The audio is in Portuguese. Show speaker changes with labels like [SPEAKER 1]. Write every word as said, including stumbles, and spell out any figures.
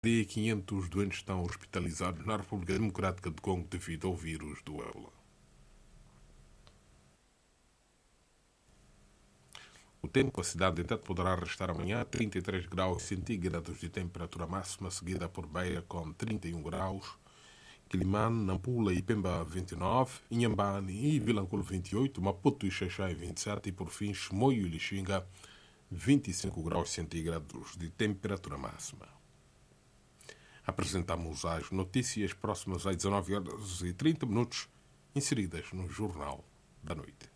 [SPEAKER 1] de quinhentos doentes estão hospitalizados na República Democrática do Congo devido ao vírus do ébola. O tempo, a cidade de Tete poderá restar amanhã trinta e três graus centígrados de temperatura máxima, seguida por Beira com trinta e um graus, Quilimane, Nampula e Pemba vinte e nove, Inhambane e Vilanculo vinte e oito, Maputo e Xaixai vinte e sete e por fim Chimoio e Lixinga vinte e cinco graus centígrados de temperatura máxima. Apresentamos as notícias próximas às dezanove horas e trinta minutos, inseridas no Jornal da Noite.